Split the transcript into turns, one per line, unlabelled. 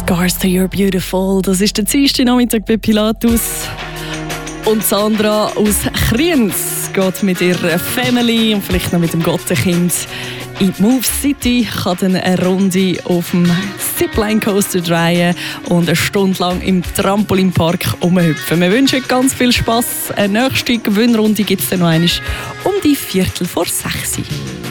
Scars to You're Beautiful. Das ist der zweite Nachmittag bei Pilatus. Und Sandra aus Kriens geht mit ihrer Family und vielleicht noch mit dem Gottenkind in die Move City, kann dann eine Runde auf dem Zipline Coaster drehen und eine Stunde lang im Trampolinpark rumhüpfen. Wir wünschen ganz viel Spass. Eine nächste Gewinnrunde gibt es dann noch einmal um die 5:45.